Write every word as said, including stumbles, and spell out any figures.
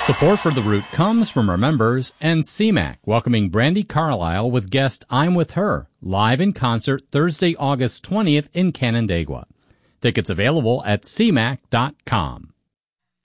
Support for The Root comes from our members and C MAC, welcoming Brandi Carlile with guest I'm With Her, live in concert Thursday, August twentieth in Canandaigua. Tickets available at c mac dot com.